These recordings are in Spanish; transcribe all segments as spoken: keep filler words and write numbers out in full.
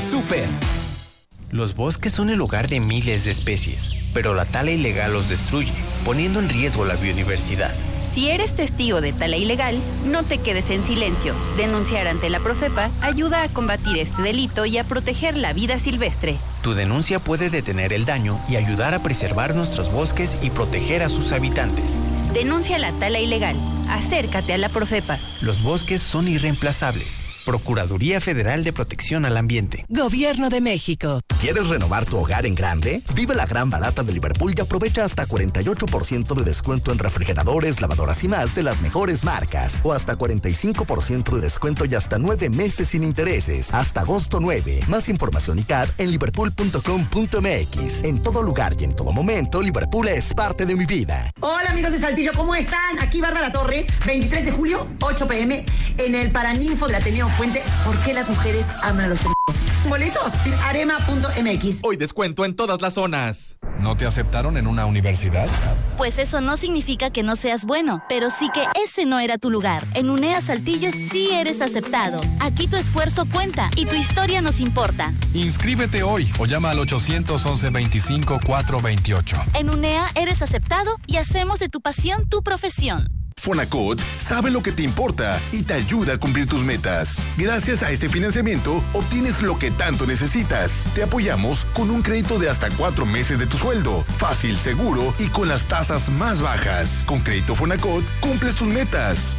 Súper. Los bosques son el hogar de miles de especies, pero la tala ilegal los destruye, poniendo en riesgo la biodiversidad. Si eres testigo de tala ilegal, no te quedes en silencio. Denunciar ante la Profepa ayuda a combatir este delito y a proteger la vida silvestre. Tu denuncia puede detener el daño y ayudar a preservar nuestros bosques y proteger a sus habitantes. Denuncia la tala ilegal. Acércate a la Profepa. Los bosques son irreemplazables. Procuraduría Federal de Protección al Ambiente. Gobierno de México. ¿Quieres renovar tu hogar en grande? Vive la gran barata de Liverpool y aprovecha hasta cuarenta y ocho por ciento de descuento en refrigeradores, lavadoras y más de las mejores marcas. O hasta cuarenta y cinco por ciento de descuento y hasta nueve meses sin intereses. Hasta agosto nueve. Más información y C A D en liverpool punto com punto m x. En todo lugar y en todo momento, Liverpool es parte de mi vida. Hola amigos de Saltillo, ¿cómo están? Aquí Bárbara Torres, veintitrés de julio, ocho pe eme, en el Paraninfo del Ateneo Fuente. ¿Por qué las mujeres aman a los pendejos? Boletos, arema punto eme equis. Hoy descuento en todas las zonas. ¿No te aceptaron en una universidad? Pues eso no significa que no seas bueno, pero sí que ese no era tu lugar. En UNEA Saltillo sí eres aceptado. Aquí tu esfuerzo cuenta y tu historia nos importa. Inscríbete hoy o llama al ochocientos once veinticinco cuatrocientos veintiocho. En UNEA eres aceptado y hacemos de tu pasión tu profesión. Fonacot sabe lo que te importa y te ayuda a cumplir tus metas. Gracias a este financiamiento, obtienes lo que tanto necesitas. Te apoyamos con un crédito de hasta cuatro meses de tu sueldo. Fácil, seguro y con las tasas más bajas. Con Crédito Fonacot, cumples tus metas.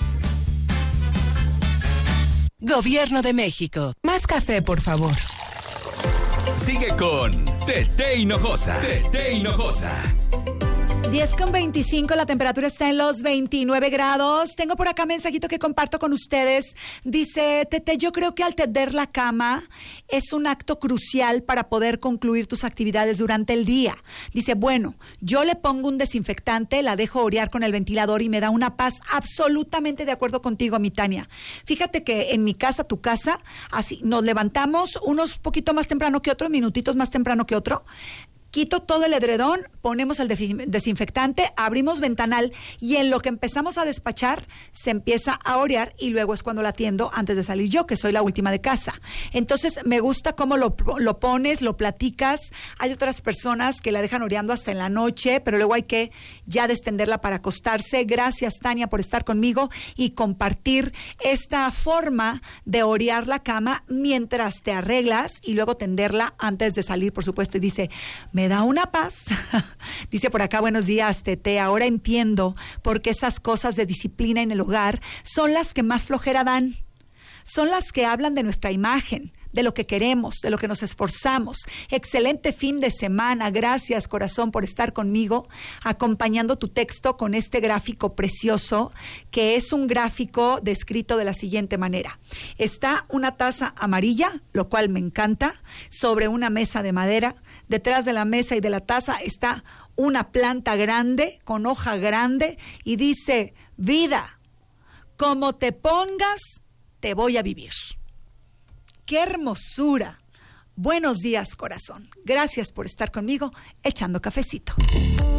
Gobierno de México. Más café, por favor. Sigue con Tete Hinojosa. Tete Hinojosa. diez con veinticinco, la temperatura está en los veintinueve grados. Tengo por acá mensajito que comparto con ustedes. Dice, Tete, yo creo que al tender la cama es un acto crucial para poder concluir tus actividades durante el día. Dice, bueno, yo le pongo un desinfectante, la dejo orear con el ventilador y me da una paz. Absolutamente de acuerdo contigo, mi Tania. Fíjate que en mi casa, tu casa, así nos levantamos unos poquito más temprano que otro, minutitos más temprano que otro. Quito todo el edredón, ponemos el desinfectante, abrimos ventanal y en lo que empezamos a despachar se empieza a orear y luego es cuando la atiendo antes de salir yo, que soy la última de casa. Entonces me gusta cómo lo, lo pones, lo platicas. Hay otras personas que la dejan oreando hasta en la noche, pero luego hay que ya destenderla para acostarse. Gracias, Tania, por estar conmigo y compartir esta forma de orear la cama mientras te arreglas y luego tenderla antes de salir, por supuesto. Y dice, me da una paz. Dice por acá, buenos días, Tete. Ahora entiendo por qué esas cosas de disciplina en el hogar son las que más flojera dan. Son las que hablan de nuestra imagen, de lo que queremos, de lo que nos esforzamos. Excelente fin de semana. Gracias, corazón, por estar conmigo, acompañando tu texto con este gráfico precioso, que es un gráfico descrito de la siguiente manera. Está una taza amarilla, lo cual me encanta, sobre una mesa de madera. Detrás de la mesa y de la taza está una planta grande, con hoja grande, y dice, vida, como te pongas, te voy a vivir. ¡Qué hermosura! Buenos días, corazón. Gracias por estar conmigo, echando cafecito.